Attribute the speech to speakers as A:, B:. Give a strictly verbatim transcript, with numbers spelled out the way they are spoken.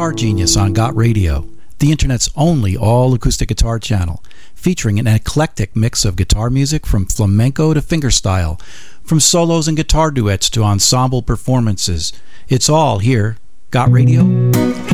A: Guitar Genius on Got Radio, the internet's only all-acoustic guitar channel, featuring an eclectic mix of guitar music from flamenco to fingerstyle, from solos and guitar duets to ensemble performances. It's all here. Got Radio?